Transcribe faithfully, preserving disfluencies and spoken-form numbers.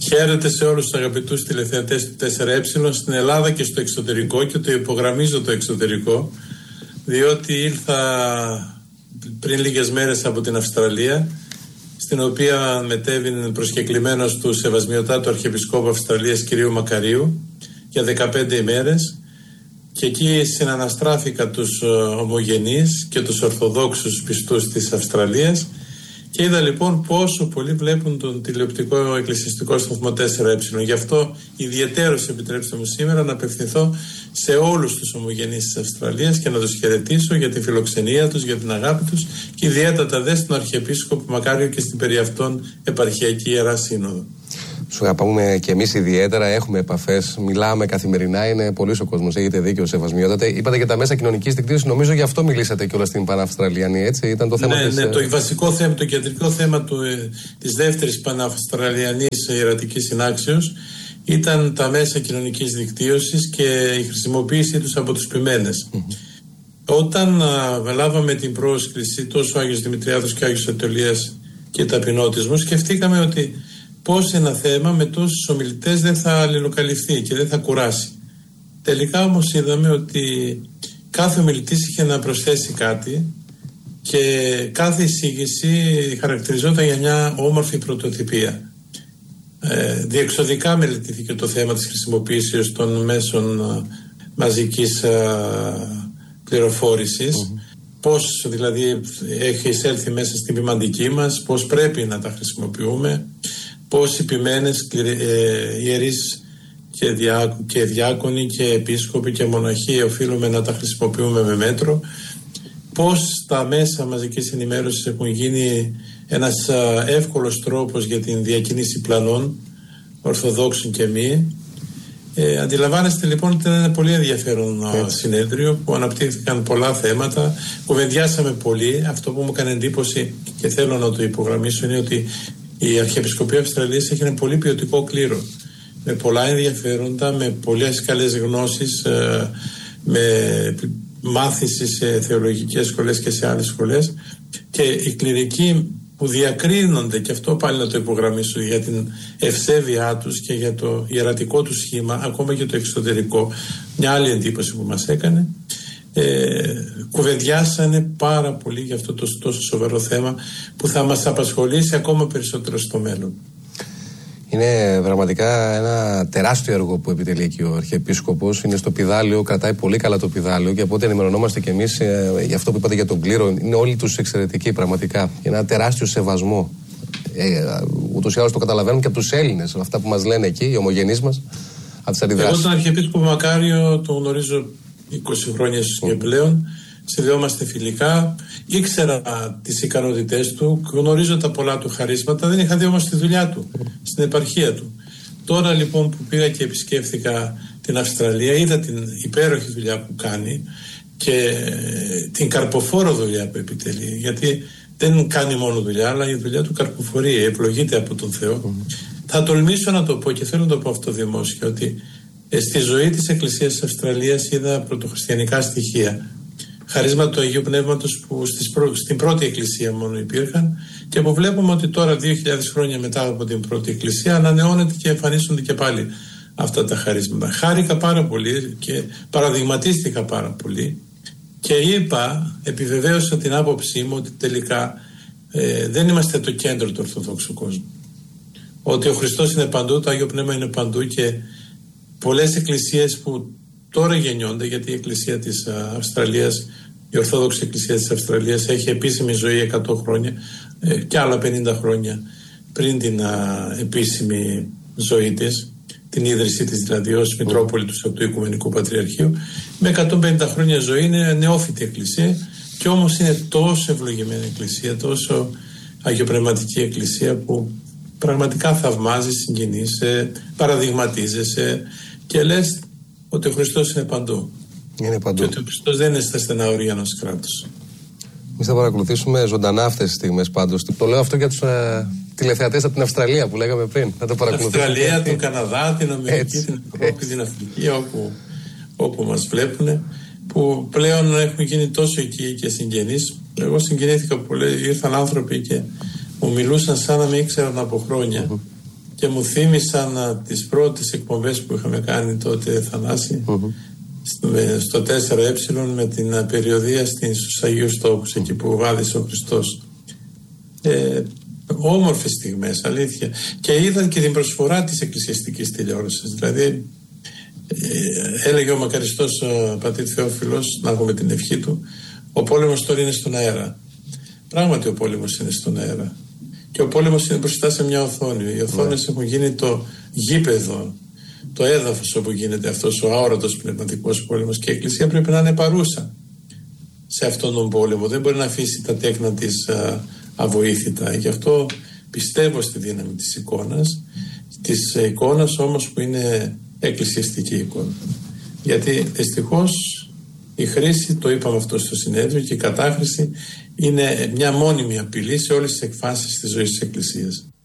Χαίρετε σε όλους τους αγαπητούς τηλεθεατές του τέσσερα ε στην Ελλάδα και στο εξωτερικό, και το υπογραμμίζω το εξωτερικό, διότι ήλθα πριν λίγες μέρες από την Αυστραλία, στην οποία μετέβη προσκεκλημένος του Σεβασμιωτάτου Αρχιεπισκόπου Αυστραλίας κ. Μακαρίου για δεκαπέντε ημέρες, και εκεί συναναστράφηκα τους ομογενείς και τους Ορθοδόξους πιστούς της Αυστραλίας και είδα λοιπόν πόσο πολλοί βλέπουν τον τηλεοπτικό εκκλησιαστικό σταθμό τέσσερα ε. Γι' αυτό ιδιαιτέρως επιτρέψτε μου σήμερα να απευθυνθώ σε όλους τους ομογενείς της Αυστραλίας και να τους χαιρετήσω για τη φιλοξενία τους, για την αγάπη τους, και ιδιαίτερα δε στον Αρχιεπίσκοπο Μακάριο και στην περί αυτόν επαρχιακή Ιερά Σύνοδο. Σου αγαπάμε και εμείς ιδιαίτερα, έχουμε επαφές, μιλάμε καθημερινά, είναι πολύς ο κόσμος. Έχετε δίκιο, Σεβασμιότατε. Είπατε για τα μέσα κοινωνικής δικτύωσης, νομίζω γι' αυτό μιλήσατε κιόλας στην Παναυστραλιανή, έτσι. Ήταν το θέμα ναι, της... Ναι, το βασικό θέμα, το κεντρικό θέμα του, της δεύτερης Παναυστραλιανής Ιερατικής Συνάξεως ήταν τα μέσα κοινωνικής δικτύωσης και η χρησιμοποίησή τους από τους ποιμένες. Mm-hmm. Όταν α, λάβαμε την πρόσκληση, τόσο ο Άγιος Δημητριάδος και ο Άγιος Αττολίας και ταπεινότης μου, σκεφτήκαμε ότι πώς ένα θέμα με τόσους ομιλητές δεν θα αλληλοκαλυφθεί και δεν θα κουράσει. Τελικά όμως είδαμε ότι κάθε ομιλητής είχε να προσθέσει κάτι και κάθε εισήγηση χαρακτηριζόταν για μια όμορφη πρωτοτυπία. Ε, διεξοδικά μελετήθηκε το θέμα της χρησιμοποίησης των μέσων α, μαζικής α, πληροφόρησης, mm-hmm. πώς δηλαδή έχει εισέλθει μέσα στην ποιμαντική μας, πώς πρέπει να τα χρησιμοποιούμε, πώς οι ποιμένες, ε, ιερείς και, διά, και διάκονοι και επίσκοποι και μοναχοί οφείλουμε να τα χρησιμοποιούμε με μέτρο, πώς τα μέσα μαζικής ενημέρωσης έχουν γίνει ένας α, εύκολος τρόπος για την διακίνηση πλανών, ορθοδόξων και μη. Ε, αντιλαμβάνεστε λοιπόν ότι ήταν ένα πολύ ενδιαφέρον α, συνέδριο που αναπτύχθηκαν πολλά θέματα, κουβεντιάσαμε πολύ. Αυτό που μου έκανε εντύπωση και θέλω να το υπογραμμίσω είναι ότι η Αρχιεπισκοπή Αυστραλίας έχει ένα πολύ ποιοτικό κλήρο, με πολλά ενδιαφέροντα, με πολλές καλές γνώσεις, ε, με μάθηση σε θεολογικές σχολές και σε άλλες σχολές, και οι κληρικοί που διακρίνονται, και αυτό πάλι να το υπογραμμίσω, για την ευσέβειά τους και για το ιερατικό του σχήμα, ακόμα και το εξωτερικό, μια άλλη εντύπωση που μας έκανε. Ε, κουβεντιάσανε πάρα πολύ για αυτό το τόσο σοβαρό θέμα που θα μας απασχολήσει ακόμα περισσότερο στο μέλλον. Είναι πραγματικά ένα τεράστιο έργο που επιτελεί εκεί ο Αρχιεπίσκοπος. Είναι στο πηδάλιο, κρατάει πολύ καλά το πηδάλιο, και από ό,τι ενημερωνόμαστε κι εμείς ε, για αυτό που είπατε για τον κλήρο, είναι όλοι τους εξαιρετικοί πραγματικά. Ένα τεράστιο σεβασμό. Ε, ούτως ή άλλως το καταλαβαίνουν και από τους Έλληνες, αυτά που μας λένε εκεί, οι ομογενείς μας, από τις αντιδράσεις. Εγώ τον Αρχιεπίσκοπο Μακάριο τον γνωρίζω είκοσι χρόνια και πλέον. Συνδεόμαστε φιλικά, ήξερα τις ικανότητές του, γνωρίζω τα πολλά του χαρίσματα, δεν είχα δει όμως τη δουλειά του στην επαρχία του. Τώρα λοιπόν που πήγα και επισκέφθηκα την Αυστραλία, είδα την υπέροχη δουλειά που κάνει και την καρποφόρο δουλειά που επιτελεί, γιατί δεν κάνει μόνο δουλειά, αλλά η δουλειά του καρποφορεί, ευλογείται από τον Θεό. Mm. Θα τολμήσω να το πω, και θέλω να το πω αυτό δημόσια, ότι στη ζωή της Εκκλησίας της Αυστραλίας είδα πρωτοχριστιανικά στοιχεία. Χαρίσματα του Αγίου Πνεύματος που στις πρω... στην πρώτη εκκλησία μόνο υπήρχαν, και που βλέπουμε ότι τώρα δύο χιλιάδες χρόνια μετά από την πρώτη εκκλησία ανανεώνεται και εμφανίζονται και πάλι αυτά τα χαρίσματα. Χάρηκα πάρα πολύ και παραδειγματίστηκα πάρα πολύ και είπα, επιβεβαίωσα την άποψή μου ότι τελικά ε, δεν είμαστε το κέντρο του Ορθοδόξου κόσμου. Ότι ο Χριστός είναι παντού, το Άγιο Πνεύμα είναι παντού, και πολλές εκκλησίες που τώρα γεννιόνται, γιατί η Εκκλησία της Αυστραλίας, η Ορθόδοξη Εκκλησία της Αυστραλίας έχει επίσημη ζωή εκατό χρόνια ε, και άλλα πενήντα χρόνια πριν την α, επίσημη ζωή της, την ίδρυσή της δηλαδή ως Μητρόπολη του του Οικουμενικού Πατριαρχείου. Με εκατόν πενήντα χρόνια ζωή είναι νεόφυτη εκκλησία, και όμως είναι τόσο ευλογημένη εκκλησία, τόσο αγιοπνευματική εκκλησία, που πραγματικά θαυμάζει, συγκινείσαι, παραδειγματίζεσαι και λες ότι ο Χριστός είναι παντού. Είναι παντού. Και ότι ο Χριστός δεν είναι στα στενά όρια ενός κράτους. Εμείς θα παρακολουθήσουμε ζωντανά αυτές τις στιγμές πάντως. Το λέω αυτό για τους ε, τηλεθεατές από την Αυστραλία που λέγαμε πριν. Θα το παρακολουθήσουμε. Την Αυστραλία, τον Καναδά, την Αμερική, την Ευρώπη, την Αφρική, όπου, όπου μας βλέπουν, που πλέον έχουν γίνει τόσο οικοί και συγγενείς. Εγώ συγκινήθηκα πολύ. Ήρθαν άνθρωποι και μου μιλούσαν σαν να με ήξεραν από χρόνια. Mm-hmm. και μου θύμισαν α, τις πρώτες εκπομπές που είχαμε κάνει τότε, Θανάση, mm-hmm. στο, στο τέσσερα ε με την α, περιοδεία στην, στους Αγίους Τόκους, εκεί που βάδισε ο Χριστός. Ε, όμορφες στιγμές, αλήθεια. Και είδα και την προσφορά της εκκλησιαστικής τηλεόρασης. Δηλαδή, ε, έλεγε ο μακαριστός ο πατήρ Θεόφιλος, να έχουμε την ευχή του, ο πόλεμος τώρα είναι στον αέρα. Πράγματι ο πόλεμος είναι στον αέρα. Και ο πόλεμος είναι μπροστά σε μια οθόνη. Οι οθόνες yeah. έχουν γίνει το γήπεδο, το έδαφος όπου γίνεται αυτός ο αόρατος πνευματικός πόλεμος, και η Εκκλησία πρέπει να είναι παρούσα σε αυτόν τον πόλεμο. Δεν μπορεί να αφήσει τα τέκνα της α, αβοήθητα. Γι' αυτό πιστεύω στη δύναμη της εικόνας, της εικόνας όμως που είναι εκκλησιαστική εικόνα. Γιατί δυστυχώς η χρήση, το είπαμε αυτό στο συνέδριο, και η κατάχρηση είναι μια μόνιμη απειλή σε όλες τις εκφάσεις της ζωής της Εκκλησίας.